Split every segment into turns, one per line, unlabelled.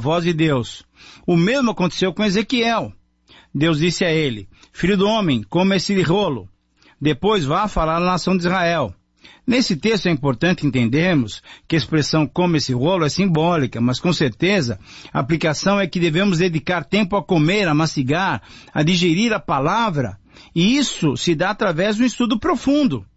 voz de Deus. O mesmo aconteceu com Ezequiel. Deus disse a ele: filho do homem, coma esse rolo. Depois vá falar à nação de Israel. Nesse texto é importante entendermos que a expressão "come esse rolo" é simbólica, mas com certeza a aplicação é que devemos dedicar tempo a comer, a mastigar, a digerir a palavra, e isso se dá através de um estudo profundo.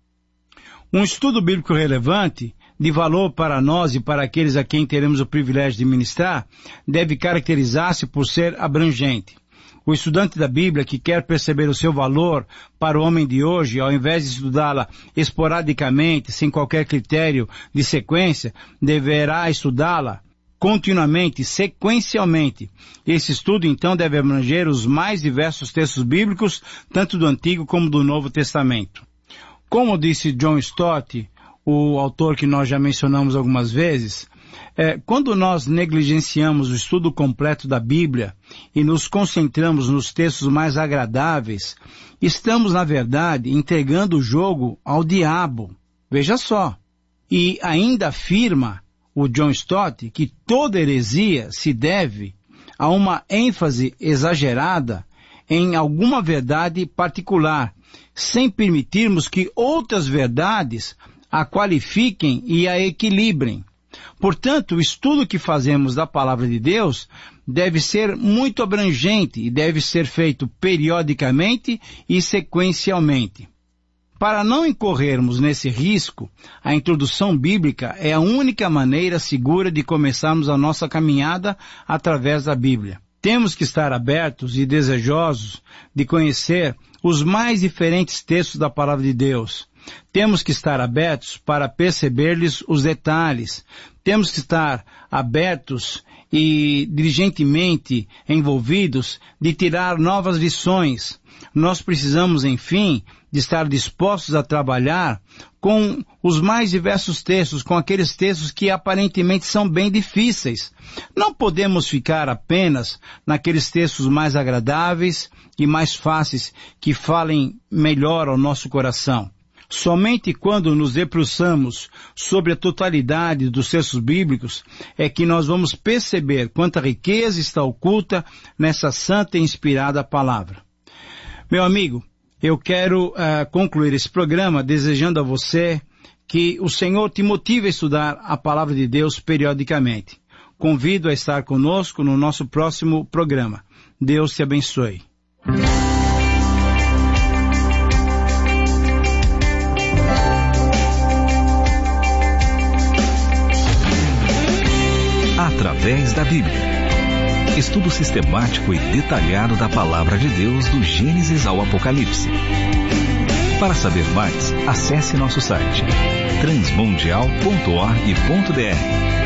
Um estudo bíblico relevante, de valor para nós e para aqueles a quem teremos o privilégio de ministrar, deve caracterizar-se por ser abrangente. O estudante da Bíblia que quer perceber o seu valor para o homem de hoje, ao invés de estudá-la esporadicamente, sem qualquer critério de sequência, deverá estudá-la continuamente, sequencialmente. Esse estudo, então, deve abranger os mais diversos textos bíblicos, tanto do Antigo como do Novo Testamento. Como disse John Stott, o autor que nós já mencionamos algumas vezes, quando nós negligenciamos o estudo completo da Bíblia e nos concentramos nos textos mais agradáveis, estamos, na verdade, entregando o jogo ao diabo. Veja só. E ainda afirma o John Stott que toda heresia se deve a uma ênfase exagerada em alguma verdade particular, sem permitirmos que outras verdades a qualifiquem e a equilibrem. Portanto, o estudo que fazemos da Palavra de Deus deve ser muito abrangente e deve ser feito periodicamente e sequencialmente. Para não incorrermos nesse risco, a introdução bíblica é a única maneira segura de começarmos a nossa caminhada através da Bíblia. Temos que estar abertos e desejosos de conhecer os mais diferentes textos da Palavra de Deus. Temos que estar abertos para perceber-lhes os detalhes. Temos que estar abertos e diligentemente envolvidos de tirar novas lições. Nós precisamos, enfim, de estar dispostos a trabalhar com os mais diversos textos, com aqueles textos que aparentemente são bem difíceis. Não podemos ficar apenas naqueles textos mais agradáveis e mais fáceis que falem melhor ao nosso coração. Somente quando nos debruçamos sobre a totalidade dos textos bíblicos é que nós vamos perceber quanta riqueza está oculta nessa santa e inspirada palavra. Meu amigo, eu quero concluir esse programa desejando a você que o Senhor te motive a estudar a palavra de Deus periodicamente. Convido a estar conosco no nosso próximo programa. Deus te abençoe.
Através da Bíblia. Estudo sistemático e detalhado da Palavra de Deus do Gênesis ao Apocalipse. Para saber mais, acesse nosso site transmundial.org.br